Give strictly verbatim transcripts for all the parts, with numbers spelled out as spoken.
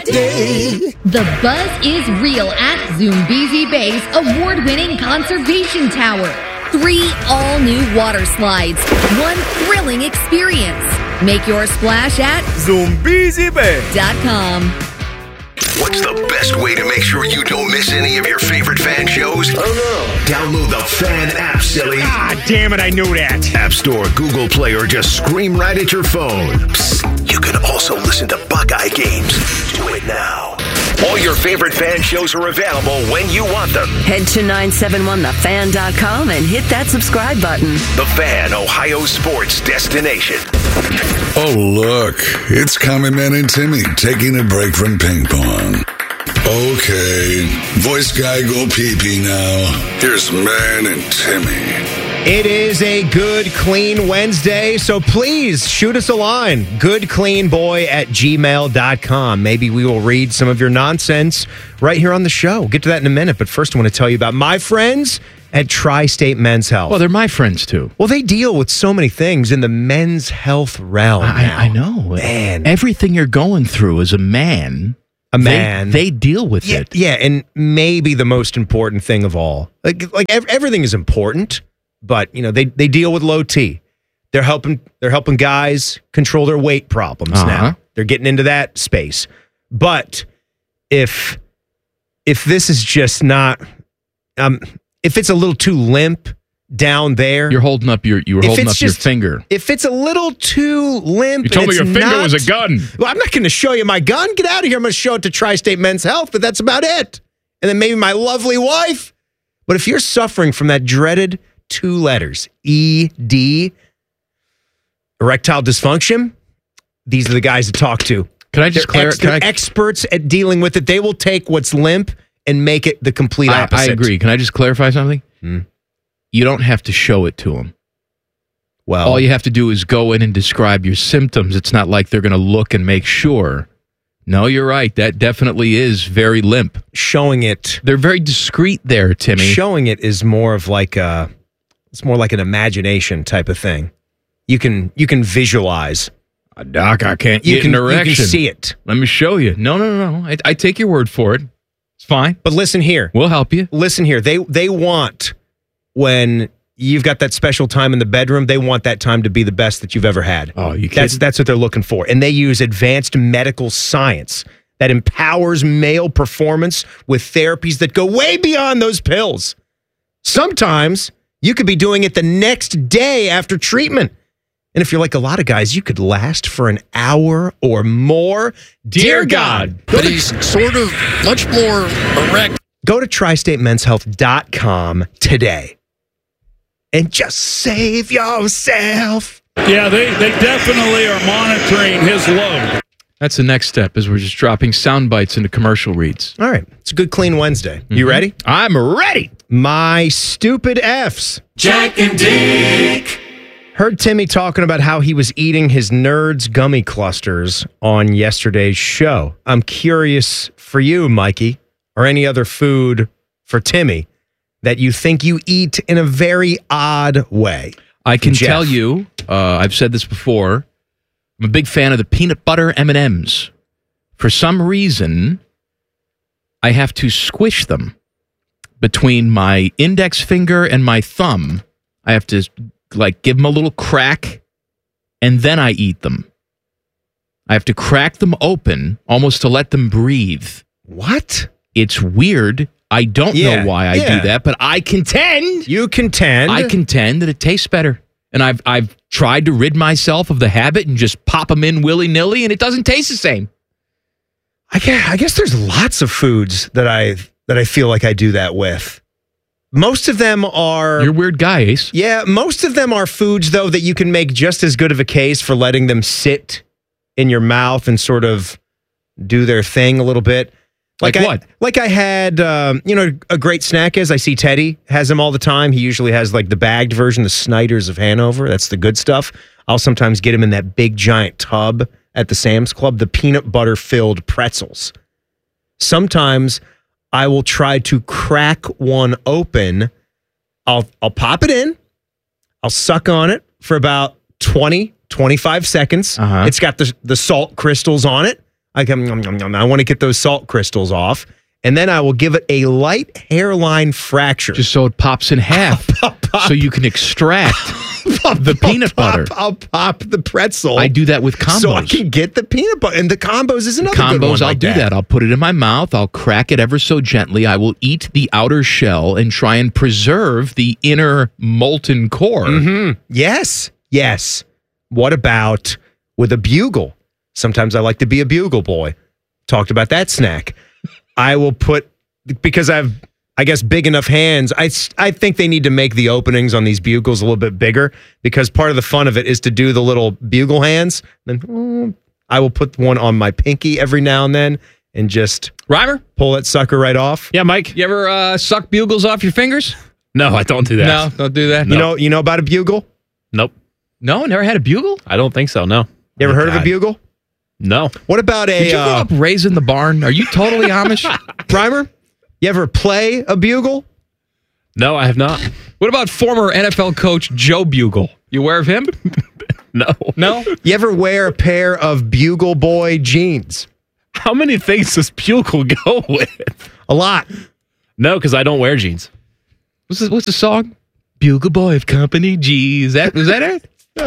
day. The buzz is real at Zoombezi Bay's award-winning conservation tower. Three all-new water slides, one thrilling experience. Make your splash at Zoombezi Bay dot com. What's the best way to make sure you don't miss any of your favorite fan shows? Oh no. Download the Fan app, silly. Ah, damn it, I knew that. App Store, Google Play, or just scream right at your phone. Psst, you can also listen to Buckeye games. Do it now. All your favorite fan shows are available when you want them. Head to nine seven one the fan dot com and hit that subscribe button. The Fan, Ohio sports destination. Oh, look. It's Common Man and Timmy taking a break from ping pong. Okay. Voice guy go pee-pee now. Here's Man and Timmy. It is a good, clean Wednesday, so please shoot us a line. goodcleanboy at gmail dot com. Maybe we will read some of your nonsense right here on the show. We'll get to that in a minute, but first I want to tell you about my friends at Tri-State Men's Health. Well, they're my friends, too. Well, they deal with so many things in the men's health realm I, now. I know. Man. Everything you're going through as a man, A man. They, they deal with yeah, it. Yeah, and maybe the most important thing of all. Like, like ev- everything is important, but, you know, they, they deal with low T. They're helping they're helping guys control their weight problems Uh-huh. now. They're getting into that space. But if if this is just not um if it's a little too limp down there, You're holding up your you were If holding it's up your just- finger. if it's a little too limp, You told and me your it's finger not- was a gun. Well, I'm not going to show you my gun. Get out of here. I'm going to show it to Tri-State Men's Health, but that's about it. And then maybe my lovely wife. But if you're suffering from that dreaded two letters, E D, erectile dysfunction, these are the guys to talk to. Can I just They're, clar- ex- can they're I- experts at dealing with it. They will take what's limp and make it the complete I, opposite. I agree. Can I just clarify something? Hmm. You don't have to show it to them. Well, All you have to do is go in and describe your symptoms. It's not like they're going to look and make sure. No, you're right. That definitely is very limp. showing it They're very discreet there, Timmy. showing it is more of like a it's more like an imagination type of thing. You can you can visualize. Uh, Doc, I can't You get can, an you erection. can see it. Let me show you. No, no, no, no. I, I take your word for it. It's fine. But listen here. We'll help you. Listen here. They they want when you've got that special time in the bedroom, they want that time to be the best that you've ever had. Oh, you That's kidding? that's what they're looking for. And they use advanced medical science that empowers male performance with therapies that go way beyond those pills. Sometimes you could be doing it the next day after treatment. And if you're like a lot of guys, you could last for an hour or more. Dear God. But he's sort of much more erect. Go to tri state men's health dot com today and just save yourself. Yeah, they, they definitely are monitoring his load. That's the next step, is we're just dropping sound bites into commercial reads. All right. It's a good, clean Wednesday. You ready? I'm ready. My stupid F's. Jack and Dick. Heard Timmy talking about how he was eating his Nerds gummy clusters on yesterday's show. I'm curious for you, Mikey, or any other food for Timmy that you think you eat in a very odd way. I can Jeff. tell you, uh, I've said this before, I'm a big fan of the peanut butter M and M's. For some reason, I have to squish them between my index finger and my thumb. I have to like give them a little crack, and then I eat them. I have to crack them open almost to let them breathe. What? It's weird. I don't Yeah, know why I yeah. do that, but I contend. You contend. I contend that it tastes better. And I've I've tried to rid myself of the habit and just pop them in willy-nilly, and it doesn't taste the same. I guess, I guess there's lots of foods that I that I feel like I do that with. Most of them are... You're a weird guy, Ace. Yeah, most of them are foods, though, that you can make just as good of a case for letting them sit in your mouth and sort of do their thing a little bit. Like I, what? Like I had, um, you know, a great snack is I see Teddy has them all the time. He usually has like the bagged version, the Snyder's of Hanover. That's the good stuff. I'll sometimes get him in that big giant tub at the Sam's Club, the peanut butter filled pretzels. Sometimes I will try to crack one open. I'll I'll pop it in. I'll suck on it for about twenty, twenty-five seconds. Uh-huh. It's got the, the salt crystals on it. I come, nom, nom, nom. I want to get those salt crystals off, and then I will give it a light hairline fracture. Just so it pops in half, pop, pop. so you can extract Pop, the I'll peanut pop, butter. I'll pop the pretzel. I do that with combos. So I can get the peanut butter. And the combos is another combos, good one I'll like do that. that. I'll put it in my mouth. I'll crack it ever so gently. I will eat the outer shell and try and preserve the inner molten core. Mm-hmm. Yes. Yes. What about with a bugle? Sometimes I like to be a bugle boy. Talked about that snack. I will put, because I've, I guess, big enough hands. I, I think they need to make the openings on these bugles a little bit bigger, because part of the fun of it is to do the little bugle hands. Then mm, I will put one on my pinky every now and then and just Reimer? pull that sucker right off. Yeah, Mike. You ever uh, suck bugles off your fingers? No, I don't do that. No, don't do that. You know, you know about a bugle? Nope. No, never had a bugle? I don't think so, no. You ever Oh, heard of God. a bugle? No. What about a Did you grow uh, up raising the barn? Are you totally Amish? primer? You ever play a bugle? No, I have not. What about former N F L coach Joe Bugle? You aware of him? No. No? You ever wear a pair of Bugle Boy jeans? How many things does Bugle go with? A lot. No, because I don't wear jeans. What's the, what's the song? Bugle Boy of Company G. Is that, is that it?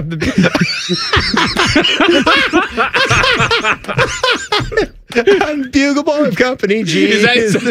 I'm Bugle Boy of Company G. Is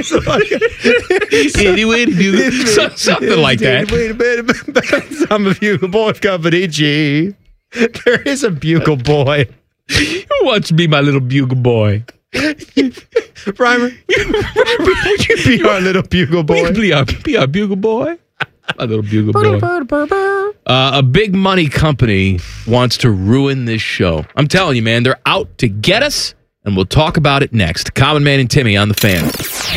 that anyway, Bugle? So, something like that. I'm a Bugle Boy of Company G. There is a Bugle Boy. Who wants to be my little Bugle Boy? Primer, would you be our little Bugle Boy? Be our, be our Bugle Boy. My little Bugle Boy. Uh, a big money company wants to ruin this show. I'm telling you, man, they're out to get us, and we'll talk about it next. Common Man and Timmy on the Fan.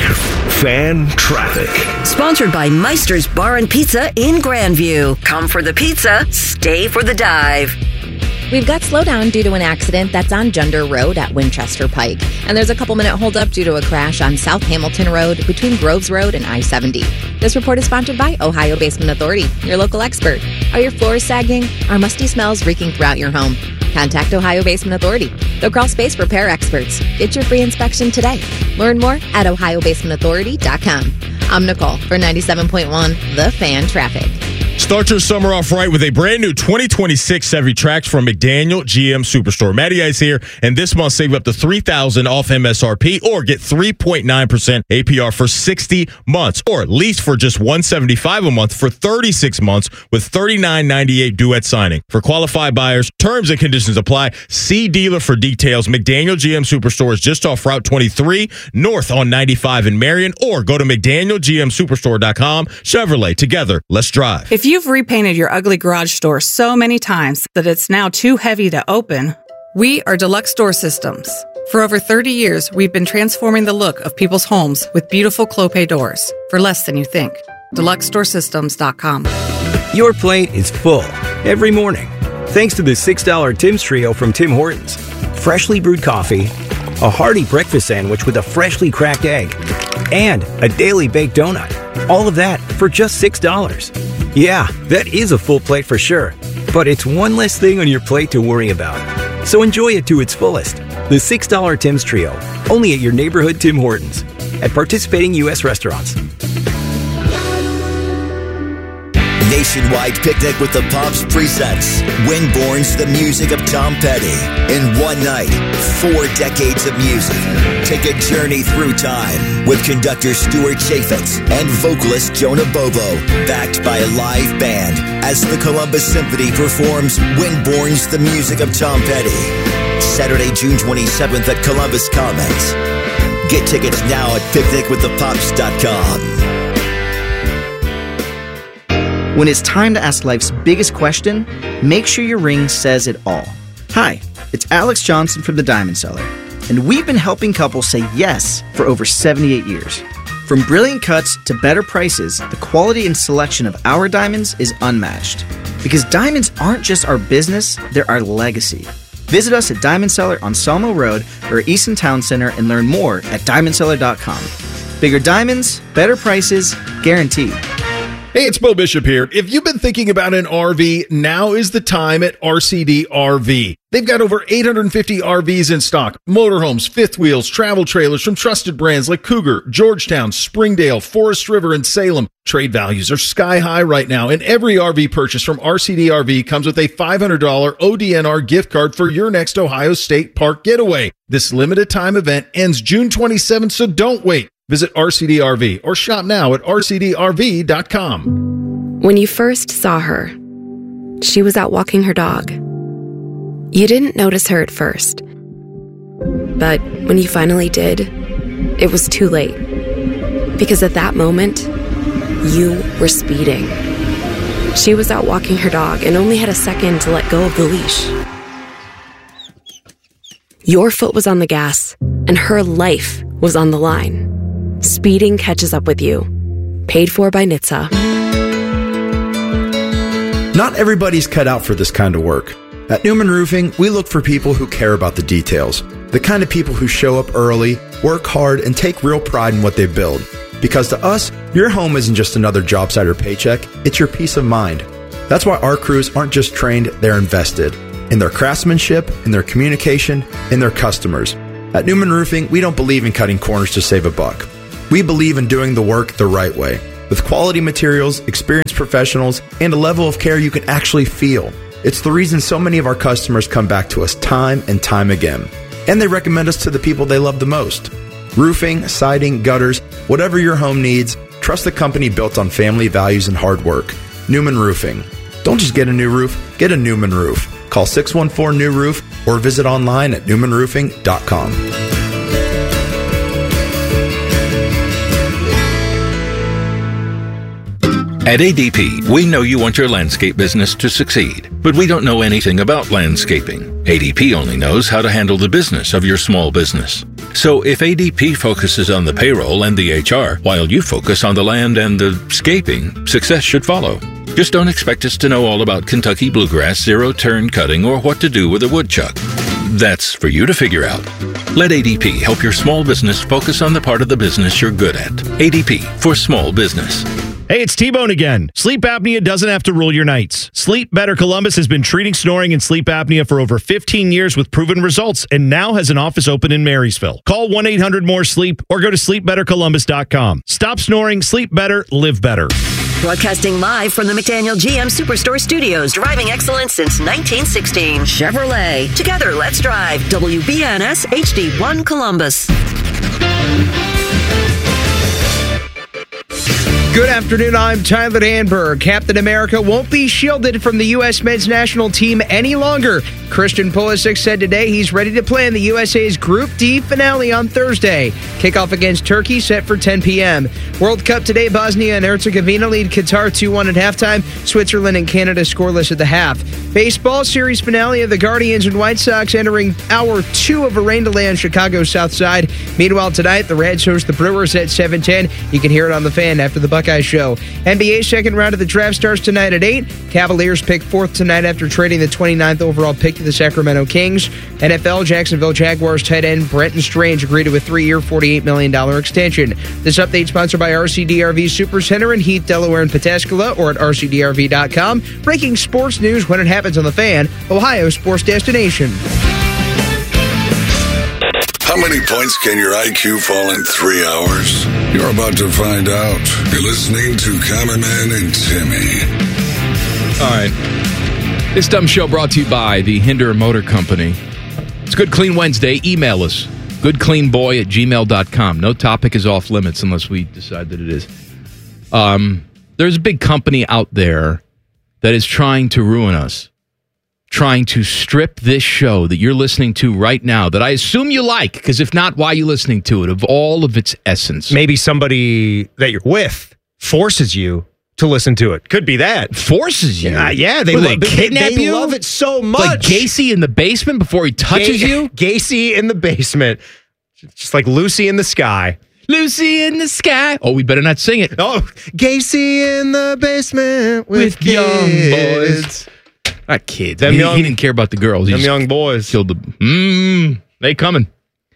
Fan traffic. Sponsored by Meister's Bar and Pizza in Grandview. Come for the pizza, stay for the dive. We've got slowdown due to an accident that's on Junder Road at Winchester Pike. And there's a couple minute holdup due to a crash on South Hamilton Road between Groves Road and I seventy. This report is sponsored by Ohio Basement Authority, your local expert. Are your floors sagging? Are musty smells reeking throughout your home? Contact Ohio Basement Authority, the crawl space repair experts. Get your free inspection today. Learn more at ohio basement authority dot com. I'm Nicole for ninety-seven point one The Fan Traffic. Start your summer off right with a brand new twenty twenty-six Chevy Trax from McDaniel G M Superstore. Matty Ice here, and this month save up to three thousand dollars off M S R P or get three point nine percent A P R for sixty months, or lease for just one hundred seventy-five dollars a month for thirty-six months with thirty-nine ninety-eight due at signing. For qualified buyers, terms and conditions apply. See dealer for details. McDaniel G M Superstore is just off Route twenty-three, north on ninety-five in Marion, or go to mcdaniel g m superstore dot com. Chevrolet, together, let's drive. If you've repainted your ugly garage door so many times that it's now too heavy to open, we are Deluxe Door Systems. For over thirty years, we've been transforming the look of people's homes with beautiful Clopay doors for less than you think. deluxe door systems dot com. Your plate is full every morning, thanks to the six dollar Tim's Trio from Tim Hortons. Freshly brewed coffee, a hearty breakfast sandwich with a freshly cracked egg, and a daily baked donut. All of that for just six dollars. Yeah, that is a full plate for sure, but it's one less thing on your plate to worry about. So enjoy it to its fullest. The six dollar Tim's Trio, only at your neighborhood Tim Hortons, at participating U S restaurants. Nationwide picnic with the Pops presents Windborne's The Music of Tom Petty. In one night, four decades of music. Take a journey through time with conductor Stuart Chaffetz and vocalist Jonah Bobo, backed by a live band as the Columbus Symphony performs Windborne's The Music of Tom Petty. Saturday, June twenty-seventh at Columbus Commons. Get tickets now at picnic with the pops dot com. When it's time to ask life's biggest question, make sure your ring says it all. Hi, it's Alex Johnson from The Diamond Seller, and we've been helping couples say yes for over seventy-eight years. From brilliant cuts to better prices, the quality and selection of our diamonds is unmatched. Because diamonds aren't just our business, they're our legacy. Visit us at Diamond Seller on Sawmill Road or Easton Town Center and learn more at diamond seller dot com. Bigger diamonds, better prices, guaranteed. Hey, it's Bo Bishop here. If you've been thinking about an R V, now is the time at R C D R V. They've got over eight hundred fifty R Vs in stock. Motorhomes, fifth wheels, travel trailers from trusted brands like Cougar, Georgetown, Springdale, Forest River, and Salem. Trade values are sky high right now, and every R V purchase from R C D R V comes with a five hundred dollars O D N R gift card for your next Ohio State Park getaway. This limited time event ends June twenty-seventh, so don't wait. Visit R C D R V or shop now at R C D R V dot com. When you first saw her, she was out walking her dog. You didn't notice her at first. But when you finally did, it was too late. Because at that moment, you were speeding. She was out walking her dog and only had a second to let go of the leash. Your foot was on the gas, and her life was on the line. Speeding catches up with you. Paid for by N H T S A. Not everybody's cut out for this kind of work. At Newman Roofing, we look for people who care about the details. The kind of people who show up early, work hard, and take real pride in what they build. Because to us, your home isn't just another job site or paycheck, it's your peace of mind. That's why our crews aren't just trained, they're invested. In their craftsmanship, in their communication, in their customers. At Newman Roofing, we don't believe in cutting corners to save a buck. We believe in doing the work the right way, with quality materials, experienced professionals, and a level of care you can actually feel. It's the reason so many of our customers come back to us time and time again. And they recommend us to the people they love the most. Roofing, siding, gutters, whatever your home needs, trust the company built on family values and hard work. Newman Roofing. Don't just get a new roof, get a Newman roof. Call six one four, N E W roof or visit online at newman roofing dot com. At A D P, we know you want your landscape business to succeed, but we don't know anything about landscaping. A D P only knows how to handle the business of your small business. So if A D P focuses on the payroll and the H R, while you focus on the land and the scaping, success should follow. Just don't expect us to know all about Kentucky bluegrass, zero-turn cutting, or what to do with a woodchuck. That's for you to figure out. Let A D P help your small business focus on the part of the business you're good at. A D P for small business. Hey, it's T-Bone again. Sleep apnea doesn't have to rule your nights. Sleep Better Columbus has been treating snoring and sleep apnea for over fifteen years with proven results and now has an office open in Marysville. Call one eight hundred more sleep or go to sleep better columbus dot com. Stop snoring, sleep better, live better. Broadcasting live from the McDaniel G M Superstore Studios, driving excellence since nineteen sixteen. Chevrolet. Together, let's drive. W B N S H D one Columbus. Good afternoon, I'm Tyler Danberg. Captain America won't be shielded from the U S men's national team any longer. Christian Pulisic said today he's ready to play in the U S A's Group D finale on Thursday. Kickoff against Turkey set for ten p.m. World Cup today, Bosnia and Herzegovina lead Qatar two one at halftime. Switzerland and Canada scoreless at the half. Baseball series finale of the Guardians and White Sox entering hour two of a rain delay on Chicago's south side. Meanwhile, tonight, the Reds host the Brewers at seven ten. You can hear it on the Fan after the Buckeye Show. N B A second round of the draft starts tonight at eight. Cavaliers pick fourth tonight after trading the twenty-ninth overall pick to the Sacramento Kings. N F L Jacksonville Jaguars tight end Brenton Strange agreed to a three-year, forty-eight million dollars extension. This update sponsored by R C D R V Supercenter in Heath, Delaware, and Pataskala, or at R C D R V dot com. Breaking sports news when it happens on the Fan, Ohio sports destination. How many points can your I Q fall in three hours? You're about to find out. You're listening to Common Man and Timmy. All right. This dumb show brought to you by the Hinder Motor Company. It's Good Clean Wednesday. Email us. goodcleanboy at gmail dot com. No topic is off limits unless we decide that it is. Um, there's a big company out there that is trying to ruin us. Trying to strip this show that you're listening to right now, that I assume you like, because if not, why are you listening to it, of all of its essence? Maybe somebody that you're with forces you to listen to it. Could be that. Forces you? Uh, yeah, they, What, lo- they kidnap they you? love it so much. Like Gacy in the basement before he touches Ga- you? Gacy in the basement. Just like Lucy in the sky. Lucy in the sky. Oh, we better not sing it. Oh, Gacy in the basement with, With young kids. boys. Not kids. Them he, young- he didn't care about the girls. He Them just young boys. killed the. Mmm. They coming.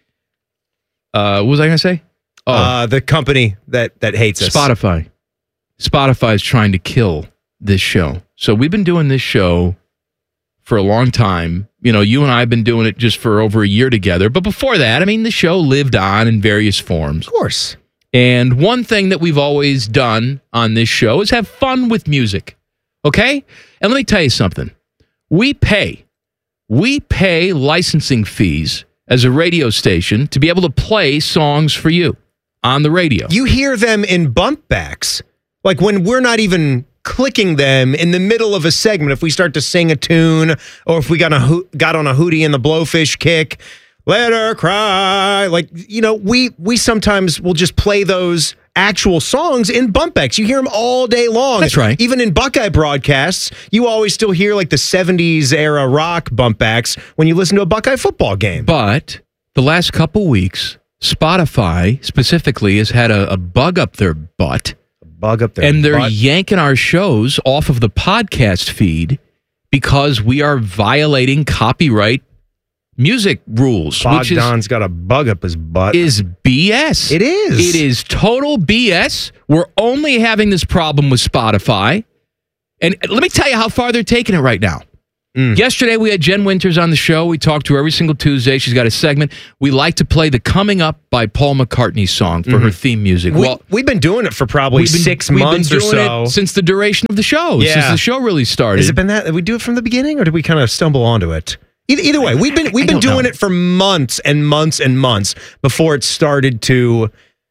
Uh, what was I going to say? Oh, Uh, the company that, that hates us. Spotify. Spotify is trying to kill this show. So we've been doing this show for a long time. You know, you and I have been doing it just for over a year together. But before that, I mean, the show lived on in various forms. Of course. And one thing that we've always done on this show is have fun with music. Okay? And let me tell you something. We pay. We pay licensing fees as a radio station to be able to play songs for you on the radio. You hear them in bump backs. Like when we're not even clicking them in the middle of a segment. If we start to sing a tune or if we got, a ho- got on a Hootie and the Blowfish kick, let her cry. Like, you know, we we sometimes will just play those actual songs in bump backs. You hear them all day long. That's right. Even in Buckeye broadcasts, you always still hear like the seventies era rock bump backs when you listen to a Buckeye football game. But the last couple weeks, Spotify specifically has had a, a bug up their butt. A bug up their and they're butt. yanking our shows off of the podcast feed because we are violating copyright music rules. Bogdan's got a bug up his butt. Is B S. It is. It is total B S. We're only having this problem with Spotify. And let me tell you how far they're taking it right now. Mm. Yesterday, we had Jen Winters on the show. We talked to her every single Tuesday. She's got a segment. We like to play the Coming Up by Paul McCartney song for Mhm. her theme music. We, well, we've been doing it for probably we've been, six we've months been or doing so. it since the duration of the show, Yeah. since the show really started. Has it been that? Did we do it from the beginning or did we kind of stumble onto it? Either, either way, we've been we've I been don't doing know. it for months and months and months before it started to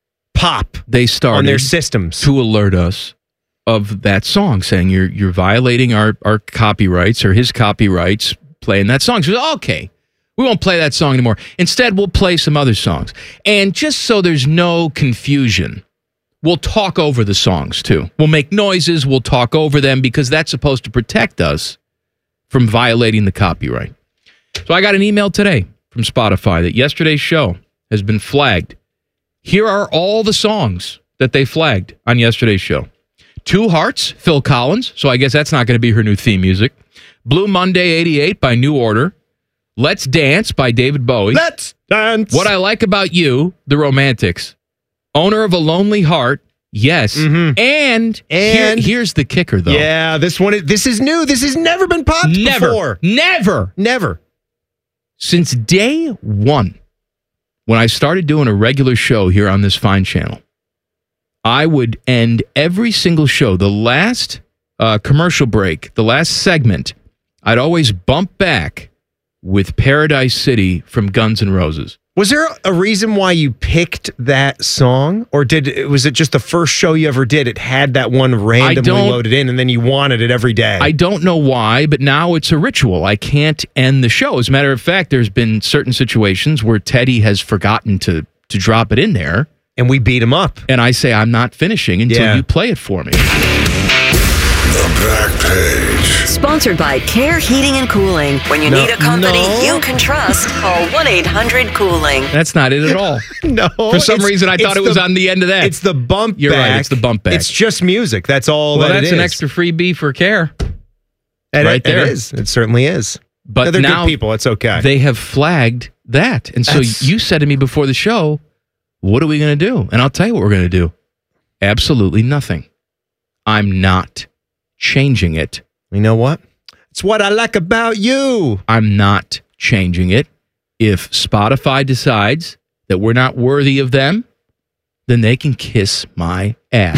pop They started on their systems. to alert us of that song, saying you're you're violating our, our copyrights or his copyrights playing that song. So we said, okay, we won't play that song anymore. Instead, we'll play some other songs. And just so there's no confusion, we'll talk over the songs too. We'll make noises, we'll talk over them because that's supposed to protect us from violating the copyright. So I got an email today from Spotify that yesterday's show has been flagged. Here are all the songs that they flagged on yesterday's show. Two Hearts, Phil Collins, so I guess that's not going to be her new theme music. Blue Monday eighty-eight by New Order. Let's Dance by David Bowie. Let's Dance. What I Like About You, The Romantics. Owner of a Lonely Heart, yes. Mhm. And, And- here- here's the kicker, though. Yeah, this one. is- This is new. This has never been popped Never. before. Never. Never. Since day one, when I started doing a regular show here on this fine channel, I would end every single show, the last uh, commercial break, the last segment, I'd always bump back with Paradise City from Guns N' Roses. Was there a reason why you picked that song, or did was it just the first show you ever did? It had that one randomly don't- loaded in, and then you wanted it every day. I don't know why, but now it's a ritual. I can't end the show. As a matter of fact, there's been certain situations where Teddy has forgotten to to drop it in there. And we beat him up. And I say, I'm not finishing until Yeah. you play it for me. The back page. Sponsored by Care Heating and Cooling. When you No, need a company no. you can trust, call one eight hundred cooling. That's not it at all. No. For some it's- reason, I thought it's it was the- on the end of that. It's the bump You're back. right, it's the bump back. It's just music. That's all well, that that's it an is. extra freebie for Care. And right it, there. It is. It certainly is. But No, they're now good people. It's okay. They have flagged that. And so That's- you said to me before the show, what are we going to do? And I'll tell you what we're going to do. Absolutely nothing. I'm not changing it. You know what? It's what I like about you. I'm not changing it. If Spotify decides that we're not worthy of them, then they can kiss my ass.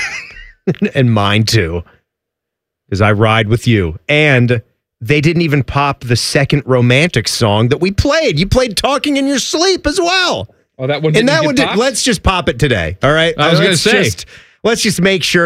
And mine too. Because I ride with you. And they didn't even pop the second romantic song that we played. You played Talking in Your Sleep as well. Oh, that one And that one did. Let's just pop it today. All right. I was Uh, gonna let's say. just- let's just make sure